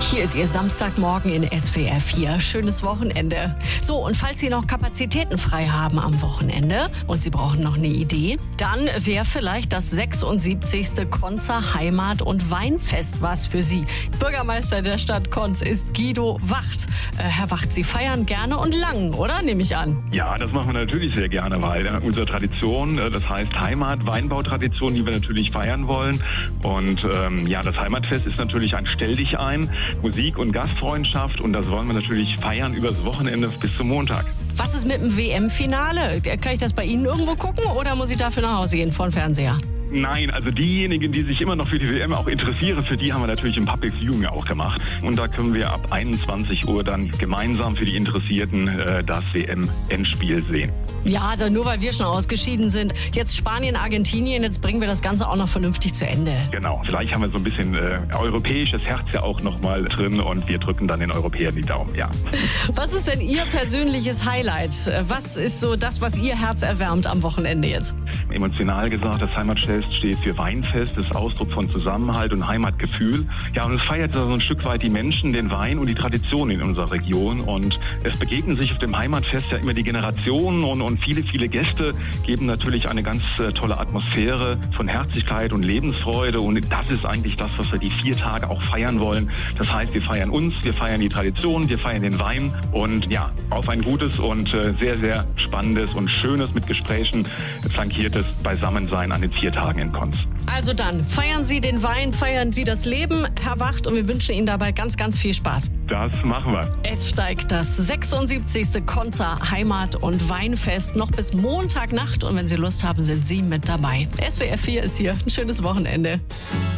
Hier ist Ihr Samstagmorgen in SWR 4. Schönes Wochenende. So, und falls Sie noch Kapazitäten frei haben am Wochenende und Sie brauchen noch eine Idee, dann wäre vielleicht das 76. Konzer Heimat- und Weinfest was für Sie. Bürgermeister der Stadt Konz ist Guido Wacht. Herr Wacht, Sie feiern gerne und lang, oder? Nehme ich an. Ja, das machen wir natürlich sehr gerne, weil unsere Tradition, das heißt Heimat, Weinbautradition, die wir natürlich feiern wollen. Und das Heimatfest ist natürlich ein Stell dich ein, Musik und Gastfreundschaft, und das wollen wir natürlich feiern übers Wochenende bis zum Montag. Was ist mit dem WM-Finale? Kann ich das bei Ihnen irgendwo gucken oder muss ich dafür nach Hause gehen vor dem Fernseher? Nein, also diejenigen, die sich immer noch für die WM auch interessieren, für die haben wir natürlich im Public Viewing auch gemacht. Und da können wir ab 21 Uhr dann gemeinsam für die Interessierten das WM-Endspiel sehen. Ja, also nur weil wir schon ausgeschieden sind. Jetzt Spanien, Argentinien, jetzt bringen wir das Ganze auch noch vernünftig zu Ende. Genau, vielleicht haben wir so ein bisschen europäisches Herz ja auch noch mal drin und wir drücken dann den Europäern die Daumen, ja. Was ist denn Ihr persönliches Highlight? Was ist so das, was Ihr Herz erwärmt am Wochenende jetzt? Emotional gesagt, das Heimatfest steht für Weinfest, das ist Ausdruck von Zusammenhalt und Heimatgefühl. Ja, und es feiert so ein Stück weit die Menschen, den Wein und die Tradition in unserer Region. Und es begegnen sich auf dem Heimatfest ja immer die Generationen und viele, viele Gäste geben natürlich eine ganz tolle Atmosphäre von Herzlichkeit und Lebensfreude. Und das ist eigentlich das, was wir die 4 Tage auch feiern wollen. Das heißt, wir feiern uns, wir feiern die Tradition, wir feiern den Wein und ja, auf ein gutes und sehr, sehr spannendes und schönes mit Gesprächen flankiertes Beisammensein an den 4 Tagen in Konz. Also dann, feiern Sie den Wein, feiern Sie das Leben, Herr Wacht, und wir wünschen Ihnen dabei ganz, ganz viel Spaß. Das machen wir. Es steigt das 76. Konzer Heimat- und Weinfest noch bis Montagnacht und wenn Sie Lust haben, sind Sie mit dabei. SWR 4 ist hier. Ein schönes Wochenende.